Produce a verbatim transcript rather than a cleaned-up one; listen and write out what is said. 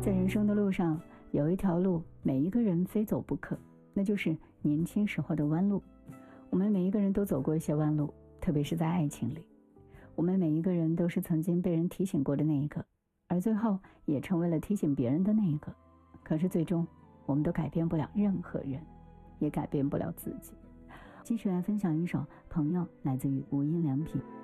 在人生的路上，有一条路每一个人非走不可，那就是年轻时候的弯路。我们每一个人都走过一些弯路，特别是在爱情里。我们每一个人都是曾经被人提醒过的那一个，而最后也成为了提醒别人的那一个。可是最终我们都改变不了任何人，也改变不了自己。继续来分享一首《朋友》，来自于无印良品。